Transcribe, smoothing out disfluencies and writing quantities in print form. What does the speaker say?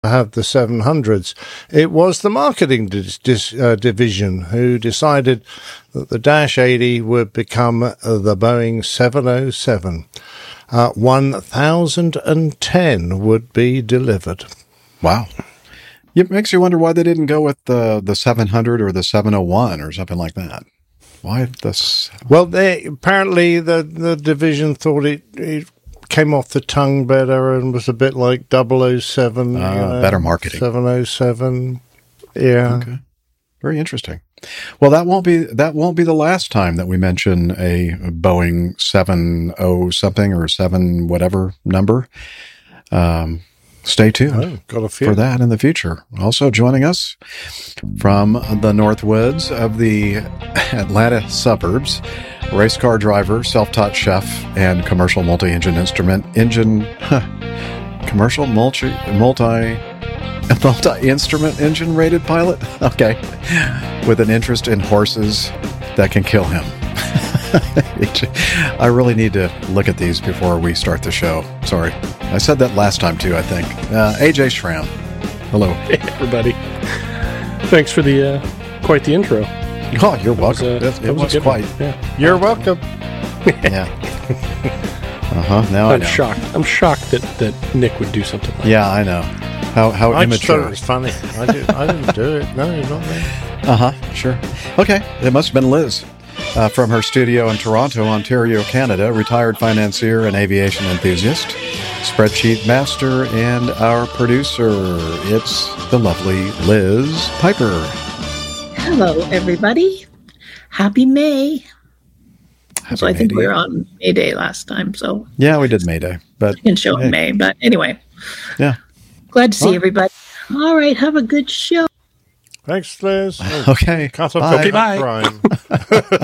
have the 700s. It was the marketing division who decided that the Dash 80 would become the Boeing 707. 1,010 would be delivered. Wow. It makes you wonder why they didn't go with the 700 or the 701 or something like that. Why this? Well, apparently the division thought it came off the tongue better and was a bit like 007. Better marketing. 707. Yeah. Okay. Very interesting. Well, that won't be the last time that we mention a Boeing 70 something or 7 whatever number. Stay tuned for that in the future. Also joining us from the Northwoods of the Atlanta suburbs, race car driver, self-taught chef, and commercial multi-instrument engine rated pilot. Okay. With an interest in horses that can kill him. I really need to look at these before we start the show. Sorry. I said that last time too, I think. AJ Schramm. Hello. Hey, everybody. Thanks for quite the intro. Oh, you're welcome. It was quite. Yeah. You're welcome. Yeah. Now I'm shocked. I'm shocked that Nick would do something like that. Yeah, I know. How I immature. just thought it was funny. I didn't do it. No, you're not me. Sure. Okay. It must have been Liz. From her studio in Toronto, Ontario, Canada, retired financier and aviation enthusiast, spreadsheet master, and our producer. It's the lovely Liz Piper. Hello, everybody. Happy May. So I think we were on May Day last time. So yeah, we did May Day, but I can show in May. But anyway, yeah, glad to see everybody. All right, have a good show. Thanks, Liz. Okay, Cut off the crying.